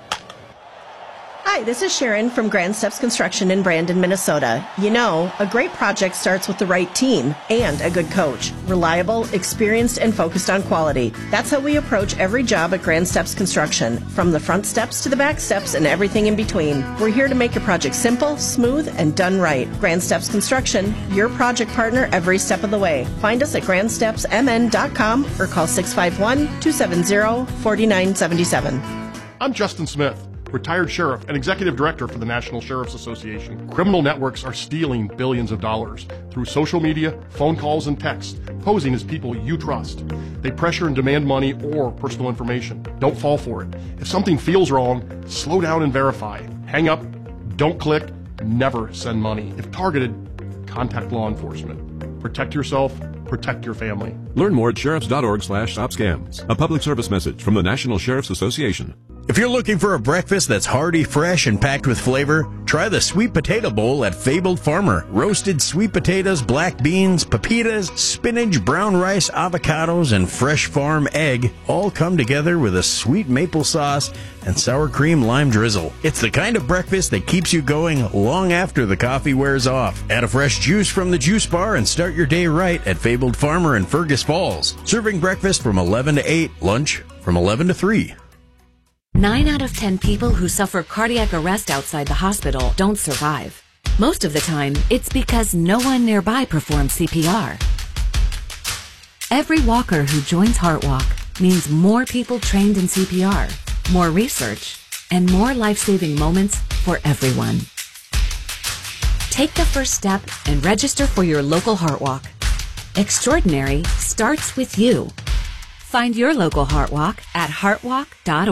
Hi, this is Sharon from Grand Steps Construction in Brandon, Minnesota. You know, a great project starts with the right team and a good coach. Reliable, experienced, and focused on quality. That's how we approach every job at Grand Steps Construction, from the front steps to the back steps and everything in between. We're here to make your project simple, smooth, and done right. Grand Steps Construction, your project partner every step of the way. Find us at grand steps m n dot com or call six five one, two seven zero, four nine seven seven. I'm Justin Smith, retired sheriff and executive director for the National Sheriff's Association. Criminal networks are stealing billions of dollars through social media, phone calls, and text, posing as people you trust. They pressure and demand money or personal information. Don't fall for it. If something feels wrong, slow down and verify. Hang up, don't click, never send money. If targeted, contact law enforcement. Protect yourself, protect your family. Learn more at sheriffs dot org slash stop scams. A public service message from the National Sheriff's Association. If you're looking for a breakfast that's hearty, fresh, and packed with flavor, try the Sweet Potato Bowl at Fabled Farmer. Roasted sweet potatoes, black beans, pepitas, spinach, brown rice, avocados, and fresh farm egg all come together with a sweet maple sauce and sour cream lime drizzle. It's the kind of breakfast that keeps you going long after the coffee wears off. Add a fresh juice from the juice bar and start your day right at Fabled Farmer in Fergus Falls. Serving breakfast from eleven to eight, lunch from eleven to three. Nine out of ten people who suffer cardiac arrest outside the hospital don't survive. Most of the time, it's because no one nearby performs C P R. Every walker who joins HeartWalk means more people trained in C P R, more research, and more life-saving moments for everyone. Take the first step and register for your local HeartWalk. Extraordinary starts with you. Find your local HeartWalk at heartwalk dot org.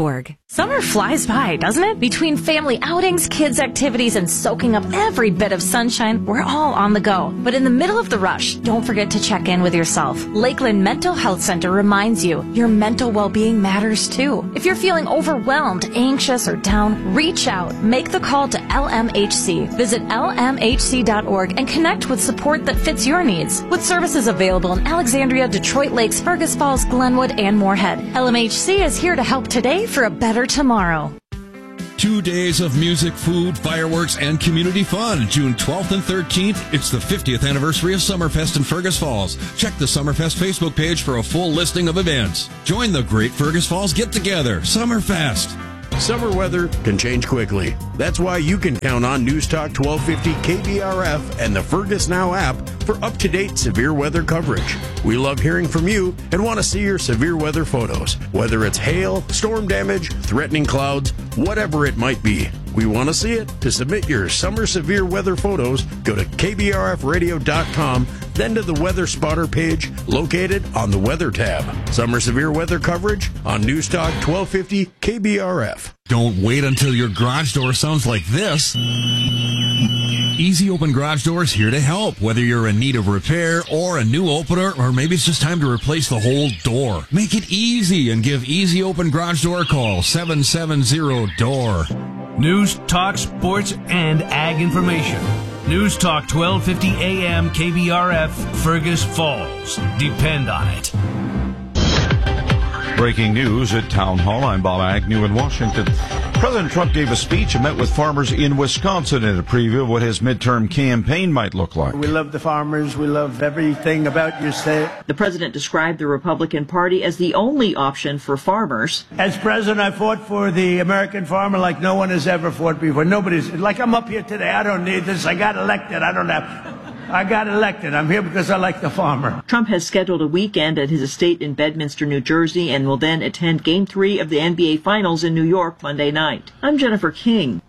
Summer flies by, doesn't it? Between family outings, kids' activities, and soaking up every bit of sunshine, we're all on the go. But in the middle of the rush, don't forget to check in with yourself. Lakeland Mental Health Center reminds you your mental well-being matters too. If you're feeling overwhelmed, anxious, or down, reach out. Make the call to L M H C. Visit L M H C dot org and connect with support that fits your needs. With services available in Alexandria, Detroit Lakes, Fergus Falls, Glenwood, and Moorhead, L M H C is here to help today for a better tomorrow. Two days of music, food, fireworks, and community fun. June twelfth and thirteenth, it's the fiftieth anniversary of Summerfest in Fergus Falls. Check the Summerfest Facebook page for a full listing of events. Join the great Fergus Falls get-together, Summerfest. Summer weather can change quickly. That's why you can count on News Talk twelve fifty K B R F and the Fergus Now app for up-to-date severe weather coverage. We love hearing from you and want to see your severe weather photos. Whether it's hail, storm damage, threatening clouds, whatever it might be. We want to see it. To submit your summer severe weather photos, go to K B R F radio dot com, then to the Weather Spotter page located on the Weather tab. Summer severe weather coverage on News Talk twelve fifty K B R F. Don't wait until your garage door sounds like this. Easy Open Garage Doors here to help. Whether you're in need of repair or a new opener, or maybe it's just time to replace the whole door. Make it easy and give Easy Open Garage Door a call, seven seven zero D O O R. News, talk, sports, and ag information. News Talk twelve fifty A M K B R F, Fergus Falls. Depend on it. Breaking news at Town Hall. I'm Bob Agnew in Washington. President Trump gave a speech and met with farmers in Wisconsin in a preview of what his midterm campaign might look like. We love the farmers. We love everything about your state. The president described the Republican Party as the only option for farmers. As president, I fought for the American farmer like no one has ever fought before. Nobody's, like I'm up here today. I don't need this. I got elected. I don't have... I got elected. I'm here because I like the farmer. Trump has scheduled a weekend at his estate in Bedminster, New Jersey, and will then attend Game three of the N B A Finals in New York Monday night. I'm Jennifer King.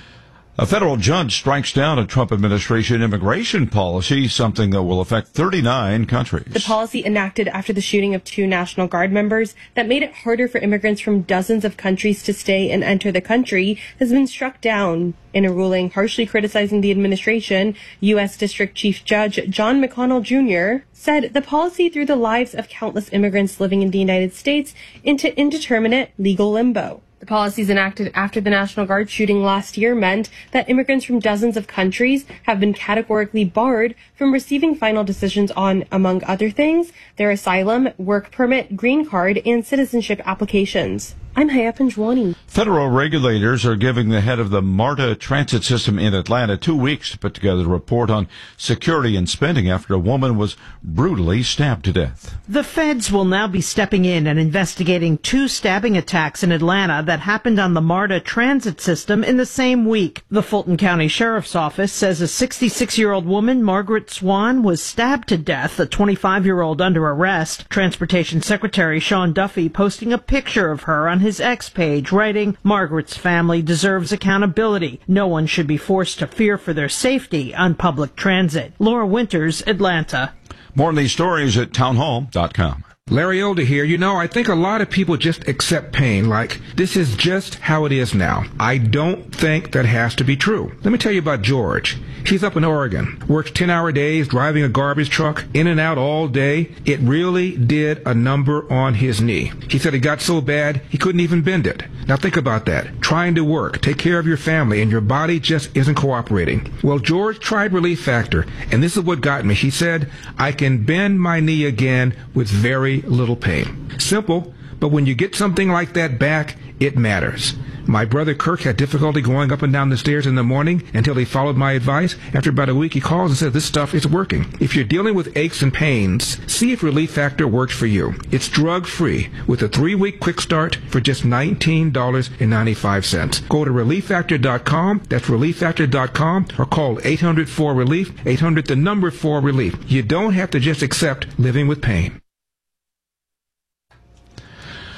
A federal judge strikes down a Trump administration immigration policy, something that will affect thirty-nine countries. The policy enacted after the shooting of two National Guard members that made it harder for immigrants from dozens of countries to stay and enter the country has been struck down. In a ruling harshly criticizing the administration, U S District Chief Judge John McConnell Junior said the policy threw the lives of countless immigrants living in the United States into indeterminate legal limbo. The policies enacted after the National Guard shooting last year meant that immigrants from dozens of countries have been categorically barred from receiving final decisions on, among other things, their asylum, work permit, green card, and citizenship applications. I'm Haya Panjwani. Federal regulators are giving the head of the MARTA transit system in Atlanta two weeks to put together a report on security and spending after a woman was brutally stabbed to death. The feds will now be stepping in and investigating two stabbing attacks in Atlanta that happened on the MARTA transit system in the same week. The Fulton County Sheriff's Office says a sixty-six-year-old woman, Margaret Swan, was stabbed to death, a twenty-five-year-old under arrest. Transportation Secretary Sean Duffy posting a picture of her on his X page, writing, "Margaret's family deserves accountability. No one should be forced to fear for their safety on public transit." Laura Winters, Atlanta. More on these stories at townhall dot com. Larry Older here. You know, I think a lot of people just accept pain like this is just how it is now. I don't think that has to be true. Let me tell you about George. He's up in Oregon, works ten-hour days, driving a garbage truck, in and out all day. It really did a number on his knee. He said it got so bad he couldn't even bend it. Now think about that. Trying to work, take care of your family, and your body just isn't cooperating. Well, George tried Relief Factor, and this is what got me. He said, "I can bend my knee again with very little pain." Simple, but when you get something like that back, it matters. My brother Kirk had difficulty going up and down the stairs in the morning until he followed my advice. After about a week, he calls and says, "This stuff is working." If you're dealing with aches and pains, see if Relief Factor works for you. It's drug-free with a three-week quick start for just nineteen dollars and ninety-five cents. Go to relief factor dot com, that's relief factor dot com, or call eight hundred four relief, eight hundred the number four relief. You don't have to just accept living with pain.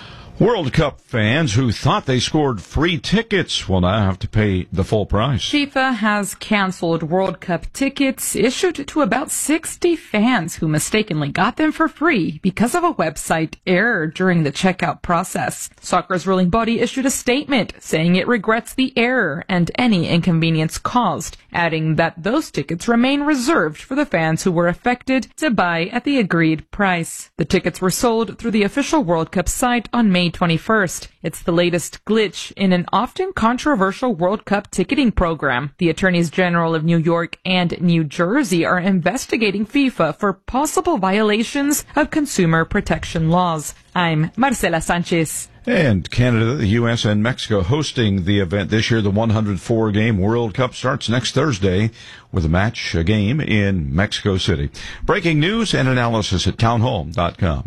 World Cup fans who thought they scored free tickets will now have to pay the full price. FIFA has canceled World Cup tickets issued to about sixty fans who mistakenly got them for free because of a website error during the checkout process. Soccer's ruling body issued a statement saying it regrets the error and any inconvenience caused, adding that those tickets remain reserved for the fans who were affected to buy at the agreed price. The tickets were sold through the official World Cup site on May twenty-first. It's the latest glitch in an often controversial World Cup ticketing program. The attorneys general of New York and New Jersey are investigating FIFA for possible violations of consumer protection laws. I'm Marcela Sanchez. And Canada, the U S, and Mexico hosting the event this year. The one hundred four game World Cup starts next Thursday with a match, a game in Mexico City. Breaking news and analysis at townhall dot com.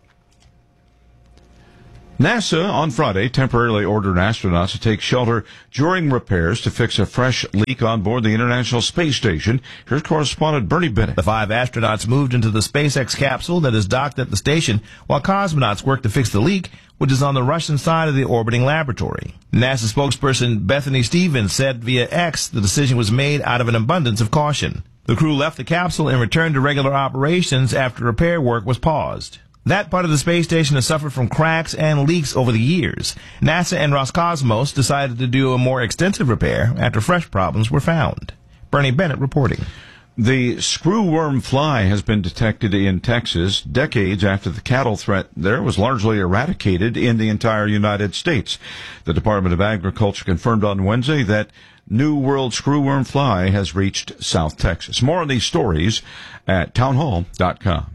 NASA on Friday temporarily ordered astronauts to take shelter during repairs to fix a fresh leak on board the International Space Station. Here's correspondent Bernie Bennett. The five astronauts moved into the SpaceX capsule that is docked at the station while cosmonauts work to fix the leak, which is on the Russian side of the orbiting laboratory. NASA spokesperson Bethany Stevens said via X the decision was made out of an abundance of caution. The crew left the capsule and returned to regular operations after repair work was paused. That part of the space station has suffered from cracks and leaks over the years. NASA and Roscosmos decided to do a more extensive repair after fresh problems were found. Bernie Bennett reporting. The screwworm fly has been detected in Texas decades after the cattle threat there was largely eradicated in the entire United States. The Department of Agriculture confirmed on Wednesday that New World screwworm fly has reached South Texas. More on these stories at townhall dot com.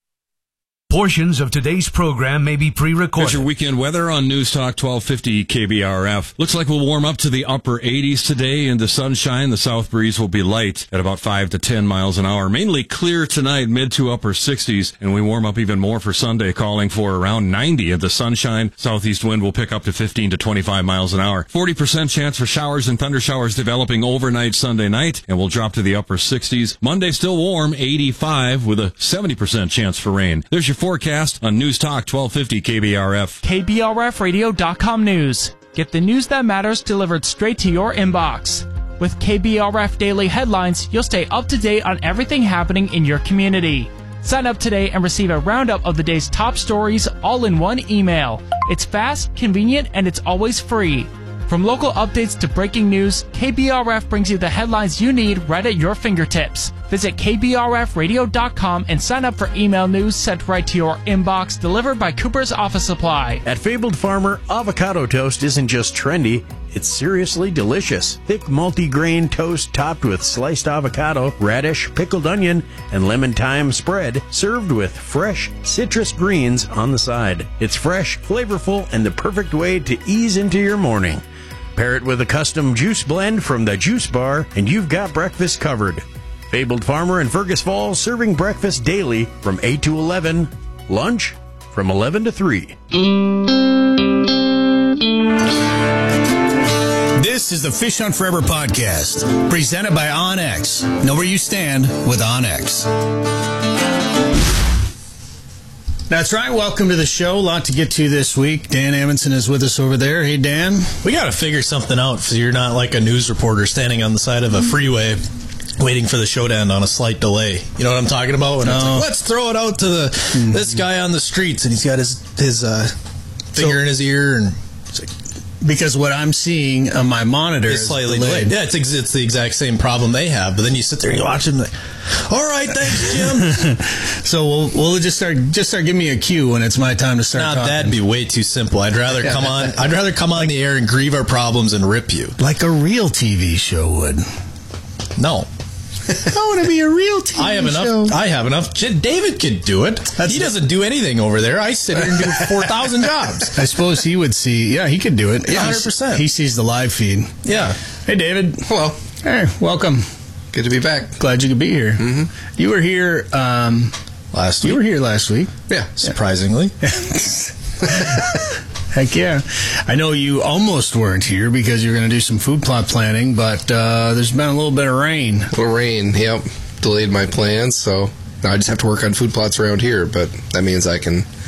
Portions of today's program may be pre-recorded. Here's your weekend weather on News Talk twelve fifty K B R F. Looks like we'll warm up to the upper eighties today in the sunshine. The south breeze will be light at about five to ten miles an hour. Mainly clear tonight, mid to upper sixties. And we warm up even more for Sunday, calling for around ninety of the sunshine. Southeast wind will pick up to fifteen to twenty-five miles an hour. forty percent chance for showers and thunder showers developing overnight Sunday night. And we'll drop to the upper sixties. Monday still warm, eighty-five with a seventy percent chance for rain. There's your forecast on News Talk twelve fifty K B R F. K B R F radio dot com news. Get the news that matters delivered straight to your inbox. With K B R F Daily Headlines, you'll stay up to date on everything happening in your community. Sign up today and receive a roundup of the day's top stories all in one email. It's fast, convenient, and it's always free. From local updates to breaking news, K B R F brings you the headlines you need right at your fingertips. Visit K B R F radio dot com and sign up for email news sent right to your inbox, delivered by Cooper's Office Supply. At Fabled Farmer, avocado toast isn't just trendy, it's seriously delicious. Thick multi-grain toast topped with sliced avocado, radish, pickled onion, and lemon thyme spread, served with fresh citrus greens on the side. It's fresh, flavorful, and the perfect way to ease into your morning. Pair it with a custom juice blend from the Juice Bar, and you've got breakfast covered. Fabled Farmer in Fergus Falls, serving breakfast daily from eight to eleven, lunch from eleven to three. This is the Fish on Forever podcast, presented by OnX. Know where you stand with OnX. That's right. Welcome to the show. A lot to get to this week. Dan Amundsen is with us over there. Hey, Dan. We got to figure something out so you're not like a news reporter standing on the side of a freeway waiting for the show to end on a slight delay. You know what I'm talking about? When No. it's like, let's throw it out to the mm-hmm. this guy on the streets, and he's got his his uh, finger so, in his ear, and it's like, because what I'm seeing on my monitor is is slightly delayed. delayed. Yeah, it's ex- it's the exact same problem they have. But then you sit there and you watch them like, all right, thanks, Jim. So we'll we'll just start just start giving me a cue when it's my time to start nah, talking. That'd be way too simple. I'd rather come on. I'd rather come on the air and grieve our problems and rip you like a real T V show would. No. I want to be a real T V I have show. enough. I have enough. David could do it. That's he doesn't do anything over there. I sit here and do four thousand jobs. I suppose he would see. Yeah, he could do it. Yeah, one hundred percent. He sees the live feed. Yeah. Hey, David. Hello. Hey, welcome. Good to be back. Glad you could be here. Mm-hmm. You were here um, last week. You were here last week. Yeah, surprisingly. Heck yeah. I know you almost weren't here because you're going to do some food plot planning, but uh, there's been a little bit of rain. A little rain, yep. Delayed my plans, so now I just have to work on food plots around here, but that means I can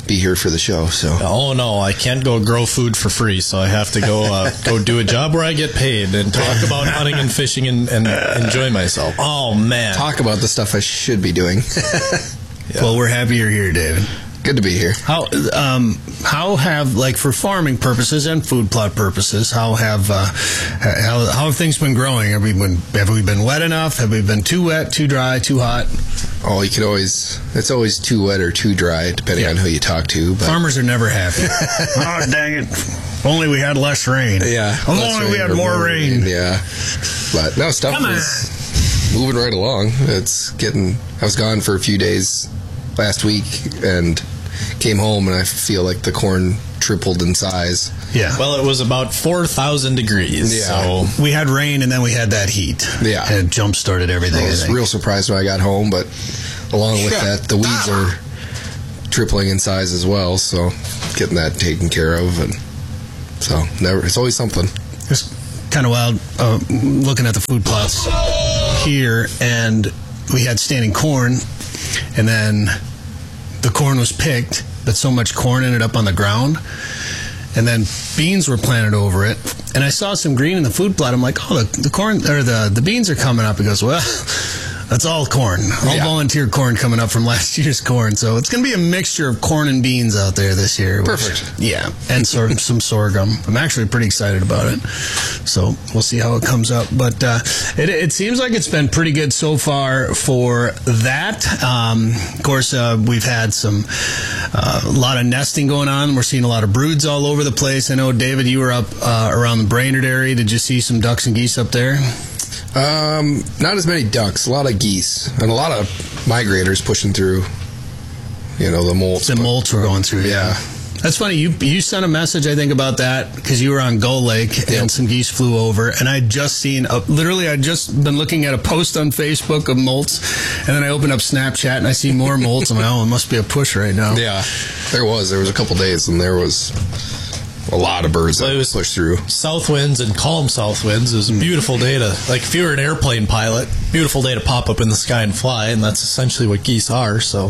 be here for the show. So. Oh no, I can't go grow food for free, so I have to go uh, go do a job where I get paid and talk about hunting and fishing and, and enjoy myself. Oh man, talk about the stuff I should be doing. Yeah. Well, we're happy you're here, David. Good to be here. How um, how have, like, for farming purposes and food plot purposes, how have uh, how, how have things been growing? Have we been have we been wet enough? Have we been too wet, too dry, too hot? Oh, you could always, it's always too wet or too dry, depending yeah. on who you talk to. But. Farmers are never happy. Oh, dang it. If only we had less rain. Yeah. If only we had more, more rain. rain. Yeah. But no, stuff is moving right along. It's getting, I was gone for a few days last week and came home and I feel like the corn tripled in size. Yeah. Well, it was about four thousand degrees. Yeah. So we had rain and then we had that heat. Yeah. And it jump started everything. I was I real surprised when I got home, but along with that, the weeds are tripling in size as well. So getting that taken care of. And so never, it's always something. It's kind of wild uh, looking at the food plots here, and we had standing corn, and then the corn was picked, but so much corn ended up on the ground. And then beans were planted over it. And I saw some green in the food plot. I'm like, oh, the, the corn or the, the beans are coming up. He goes, well, that's all corn. All yeah. volunteer corn coming up from last year's corn. So it's going to be a mixture of corn and beans out there this year. Which, Perfect. Yeah. And sort of some sorghum. I'm actually pretty excited about it. So we'll see how it comes up. But uh, it, it seems like it's been pretty good so far for that. Um, of course, uh, we've had some uh, a lot of nesting going on. We're seeing a lot of broods all over the place. I know, David, you were up uh, around the Brainerd area. Did you see some ducks and geese up there? Um, not as many ducks, a lot of geese, and a lot of migrators pushing through, you know, the molts. The molts were going through, yeah. yeah. That's funny. You you sent a message, I think, about that because you were on Gull Lake yep. and some geese flew over, and I'd just seen, a, literally, I'd just been looking at a post on Facebook of molts, and then I opened up Snapchat and I see more molts. I'm like, oh, it must be a push right now. Yeah, there was. There was a couple days, and there was a lot of birds that was pushed through. South winds and calm south winds. It was a beautiful day to, like, if you were an airplane pilot, beautiful day to pop up in the sky and fly, and that's essentially what geese are, so.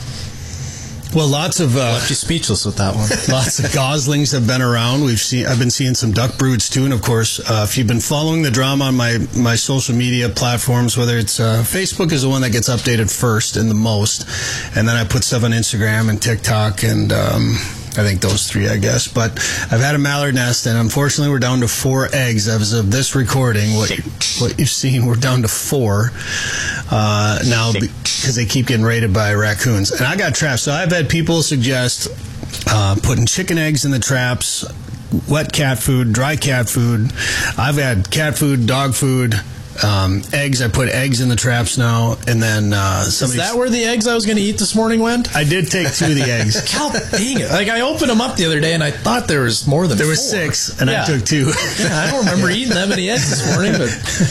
Well, lots of uh, left you speechless with that one. Lots of goslings have been around. We've seen. I've been seeing some duck broods too, and of course, uh, if you've been following the drama on my my social media platforms, whether it's uh, Facebook is the one that gets updated first and the most, and then I put stuff on Instagram and TikTok and. Um, I think those three, I guess. But I've had a mallard nest, and unfortunately, we're down to four eggs as of this recording. What, what you've seen, we're down to four uh, now because they keep getting raided by raccoons. And I got traps. So I've had people suggest uh, putting chicken eggs in the traps, wet cat food, dry cat food. I've had cat food, dog food. Um, eggs, I put eggs in the traps now, and then uh, somebody. Is that where the eggs I was going to eat this morning went? I did take two of the eggs. God dang it! Like I opened them up the other day, and I thought there was more than there four. was six, and yeah. I took two. Yeah, I don't remember eating that many eggs this morning, but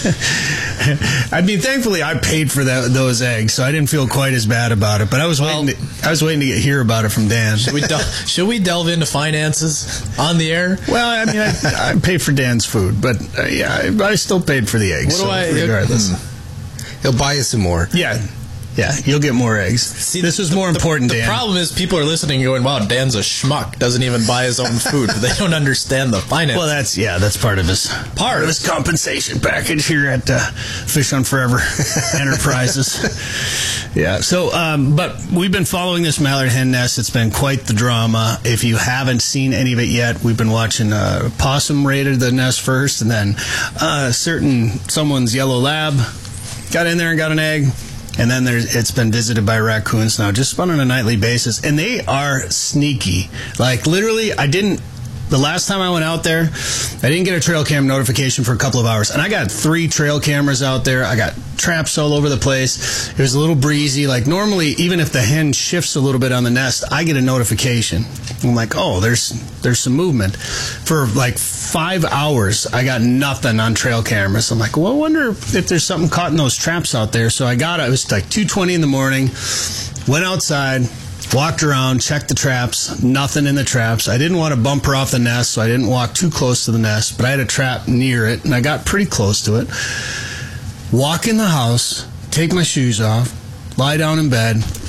I mean, thankfully, I paid for that, those eggs, so I didn't feel quite as bad about it. But I was well, waiting. To, I was waiting to get, hear about it from Dan. Should we, del- should we delve into finances on the air? Well, I mean, I, I paid for Dan's food, but uh, yeah, I, I still paid for the eggs. What do so I? Regardless. He'll buy you some more. Yeah. Yeah, you'll get more eggs. See, this is more the, important, the, Dan. The problem is people are listening and going, wow, Dan's a schmuck. Doesn't even buy his own food. But they don't understand the finance. Well, that's, yeah, that's part of his, part of his compensation package here at uh, Fish on Forever Enterprises. Yeah, so, um, but we've been following this mallard hen nest. It's been quite the drama. If you haven't seen any of it yet, we've been watching uh, Possum raided the nest first, and then uh, certain, someone's yellow lab got in there and got an egg. And then there's, it's been visited by raccoons now, just on a nightly basis. And they are sneaky. Like, literally, I didn't, the last time I went out there, I didn't get a trail cam notification for a couple of hours. And I got three trail cameras out there. I got traps all over the place. It was a little breezy. Like, normally, even if the hen shifts a little bit on the nest, I get a notification. I'm like, oh, there's there's some movement. For like five hours, I got nothing on trail cameras. I'm like, well, I wonder if there's something caught in those traps out there. So I got it. It was like two twenty in the morning. Went outside, walked around, checked the traps. Nothing in the traps. I didn't want to bumper off the nest, so I didn't walk too close to the nest. But I had a trap near it, and I got pretty close to it. Walk in the house, take my shoes off, lie down in bed,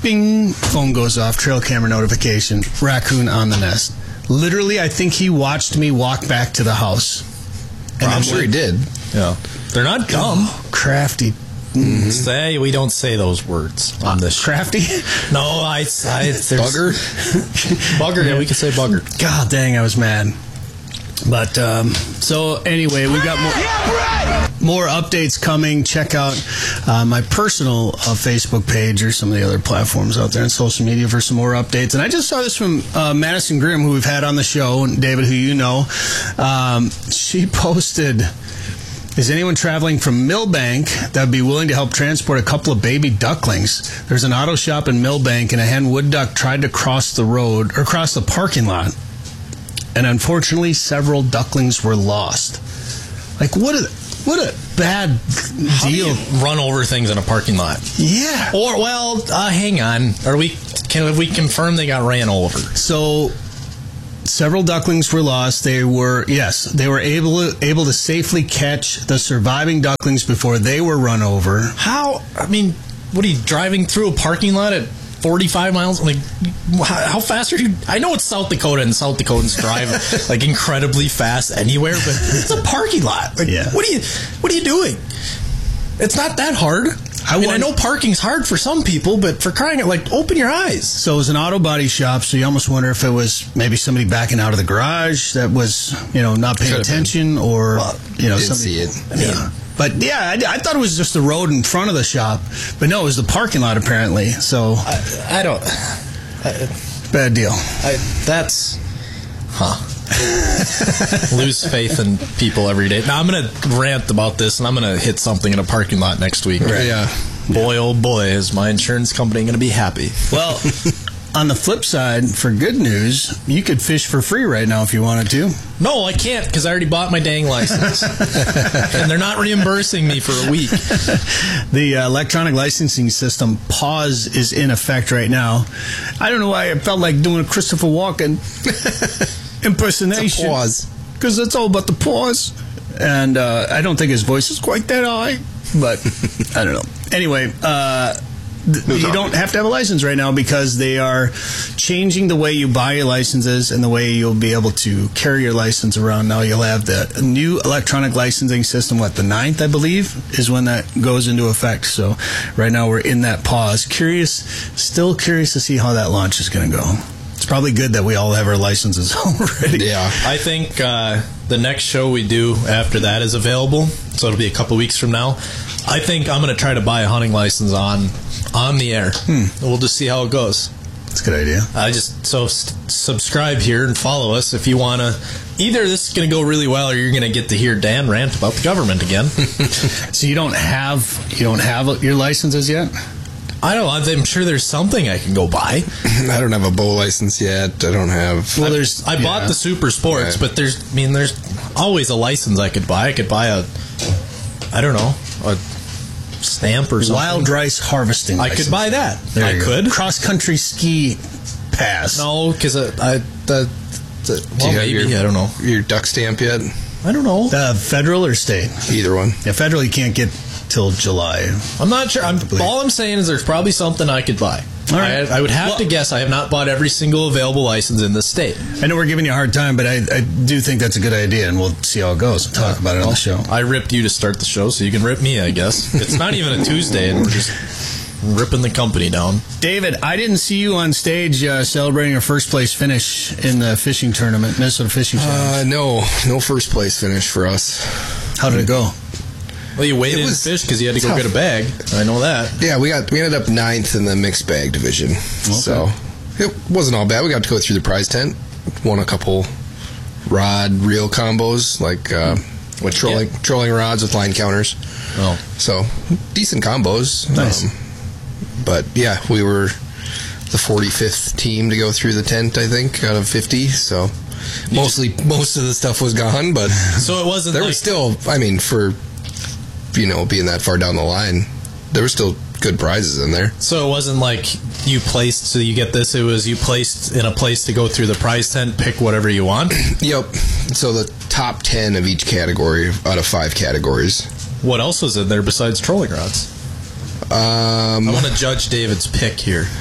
bing, phone goes off, trail camera notification, raccoon on the nest. Literally, I think he watched me walk back to the house. And I'm sure he did. Yeah. They're not dumb. Oh, crafty. Mm-hmm. Say, we don't say those words on this show. Crafty? No, I... I bugger? Bugger, yeah, we can say bugger. God dang, I was mad. But, um, so anyway, we got more, more updates coming. Check out uh, my personal uh, Facebook page or some of the other platforms out there on social media for some more updates. And I just saw this from uh, Madison Grimm, who we've had on the show, and David, who you know. Um, she posted... Is anyone traveling from Millbank that would be willing to help transport a couple of baby ducklings? There's an auto shop in Millbank, and a hen wood duck tried to cross the road or cross the parking lot, and unfortunately, several ducklings were lost. Like, what a what a bad How deal! Do you run over things in a parking lot. Yeah. Or well, uh, hang on. Are we? Can we confirm they got ran over? So. Several ducklings were lost. They were, yes, they were able to, able to safely catch the surviving ducklings before they were run over. How? I mean, what are you, driving through a parking lot at forty-five miles? Like, how, how fast are you? I know it's South Dakota, and South Dakotans drive like incredibly fast anywhere, but it's a parking lot. Like, yeah. What are you? What are you doing? It's not that hard. I, mean, I know parking's hard for some people, but for crying out, like, open your eyes. So it was an auto body shop, so you almost wonder if it was maybe somebody backing out of the garage that was, you know, not paying Could've attention, been. or, Well, you know, didn't somebody. see it. I mean, yeah. But yeah, I, I thought it was just the road in front of the shop, but no, it was the parking lot apparently. So I, I don't. I, bad deal. I, that's, huh. Lose faith in people every day. Now I'm going to rant about this, and I'm going to hit something in a parking lot next week. Right. Yeah. Boy, oh boy, is my insurance company going to be happy. Well, on the flip side, for good news, you could fish for free right now if you wanted to. No, I can't, because I already bought my dang license. And they're not reimbursing me for a week. The uh, electronic licensing system pause is in effect right now. I don't know why I felt like doing a Christopher Walken impersonation. Pause. Because it's all about the pause. And uh, I don't think his voice is quite that high, but I don't know. Anyway, uh, th- you don't have to have a license right now because they are changing the way you buy your licenses and the way you'll be able to carry your license around. Now you'll have the new electronic licensing system, what, the ninth, I believe, is when that goes into effect. So right now we're in that pause. Curious, still curious to see how that launch is going to go. It's probably good that we all have our licenses already. Yeah. I think uh, the next show we do after that is available, so it'll be a couple weeks from now. I think I'm going to try to buy a hunting license on on the air. Hmm. We'll just see how it goes. That's a good idea. I just so st- subscribe here and follow us if you want to. Either this is going to go really well, or you're going to get to hear Dan rant about the government again. So you don't have you don't have your licenses yet? I don't know. I'm sure there's something I can go buy. I don't have a bow license yet. I don't have. Well, there's. I, I yeah. bought the Super Sports, right. But there's. I mean, there's always a license I could buy. I could buy a. I don't know, a stamp or something. Wild rice harvesting. I license. could buy that. There I could. Cross country ski pass. No, because I, I the. the well, Do you maybe have your, I don't know your duck stamp yet. I don't know. The federal or state? Either one. Yeah, federal you can't get till July. I'm not sure. I'm, all I'm saying is there's probably something I could buy. All right. I, I would have well, to guess I have not bought every single available license in the state. I know we're giving you a hard time, but I, I do think that's a good idea, and we'll see how it goes and talk uh, about it well, on the show. I ripped you to start the show, so you can rip me, I guess. It's not even a Tuesday, and we're just ripping the company down. David, I didn't see you on stage uh, celebrating a first place finish in the fishing tournament, Minnesota Fishing Challenge. Uh, no, no first place finish for us. How did it go? Well, you waited in fish because you had to go tough. get a bag. I know that. Yeah, we got we ended up ninth in the mixed bag division. Okay. So it wasn't all bad. We got to go through the prize tent. Won a couple rod reel combos, like uh, with trolling yeah. trolling rods with line counters. Oh, so decent combos. Nice. Um, but yeah, we were the forty-fifth team to go through the tent, I think, out of fifty. So mostly most of the stuff was gone, but so it wasn't. There like- was still, I mean, for you know, being that far down the line, there were still good prizes in there. So it wasn't like you placed, so you get this, it was you placed in a place to go through the prize tent, pick whatever you want? Yep. So the top ten of each category out of five categories. What else was in there besides trolling rods? Um, I want to judge David's pick here.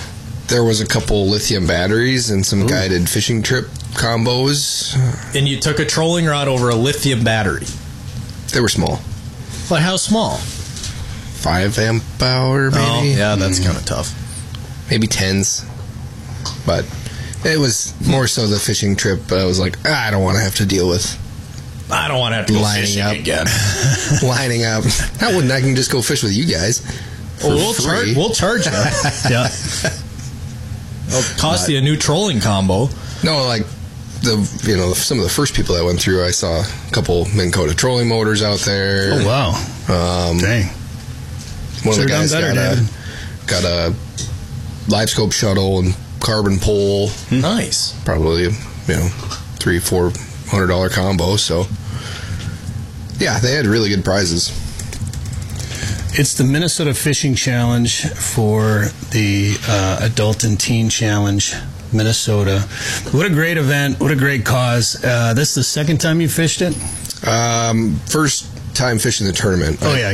there was a couple lithium batteries and some Ooh. guided fishing trip combos. And you took a trolling rod over a lithium battery. They were small. Like how small? Five amp hour, maybe. Oh, yeah, that's mm. kind of tough. Maybe tens. But it was more so the fishing trip. I was like, ah, I don't want to have to deal with. I don't want to have to go lining fishing up again. Lining up. I wouldn't. I can just go fish with you guys. Oh, we'll charge. We'll charge you. Yeah. It'll cost but, you a new trolling combo. No, like the you know some of the first people that went through, I saw a couple Minn Kota trolling motors out there. Oh wow! Um, Dang. One of the guys better, got a got a live scope shuttle and carbon pole. Nice. Probably you know three four hundred dollar combo. So yeah, they had really good prizes. It's the Minnesota Fishing Challenge for the uh, Adult and Teen Challenge, Minnesota. What a great event. What a great cause. Uh, this is the second time you fished it? Um, first time fishing the tournament. Oh, yeah.